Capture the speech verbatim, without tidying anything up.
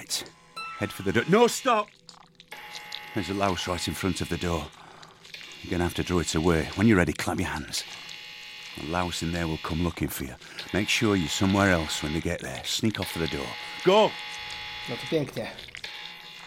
Right. Head for the door. No, stop! There's a louse right in front of the door. You're going to have to draw it away. When you're ready, clap your hands. A louse in there will come looking for you. Make sure you're somewhere else when they get there. Sneak off for the door. Go! No to pięknie.